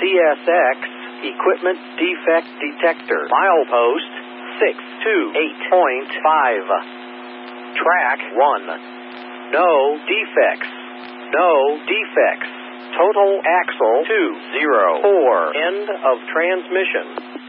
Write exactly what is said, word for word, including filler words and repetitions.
S X, Equipment Defect Detector. Milepost six two eight point five. Track one. No defects. No defects. Total axle two zero four. End of transmission.